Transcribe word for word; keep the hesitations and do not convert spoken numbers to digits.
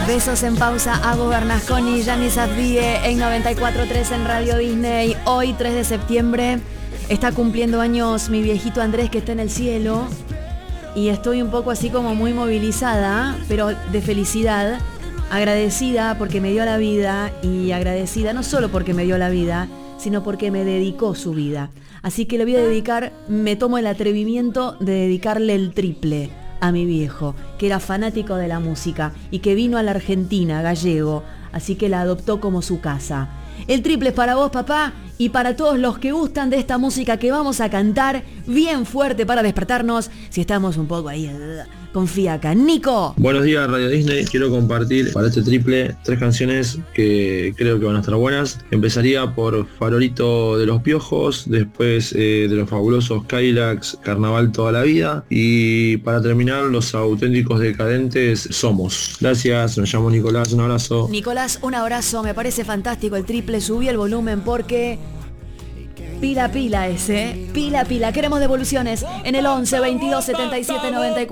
Besos en pausa, Agus Bernasconi, Yanis Advie en noventa y cuatro punto tres en Radio Disney. Hoy, tres de septiembre, está cumpliendo años mi viejito Andrés, que está en el cielo. Y estoy un poco así como muy movilizada, pero de felicidad, agradecida porque me dio la vida, y agradecida no solo porque me dio la vida, sino porque me dedicó su vida. Así que le voy a dedicar, me tomo el atrevimiento de dedicarle el triple a mi viejo, que era fanático de la música y que vino a la Argentina, gallego, así que la adoptó como su casa. El triple es para vos, papá, y para todos los que gustan de esta música que vamos a cantar bien fuerte para despertarnos si estamos un poco ahí con fiaca. Nico. Buenos días, Radio Disney. Quiero compartir para este triple tres canciones que creo que van a estar buenas. Empezaría por Farolito de los Piojos, después eh, de los fabulosos Cadillacs, Carnaval toda la vida, y para terminar, Los Auténticos Decadentes, Somos. Gracias, me llamo Nicolás, un abrazo. Nicolás, un abrazo, me parece fantástico el triple, subí el volumen porque... Pila, pila ese, pila, pila. Queremos devoluciones en el once, veintidós, setenta y siete, noventa y cuatro.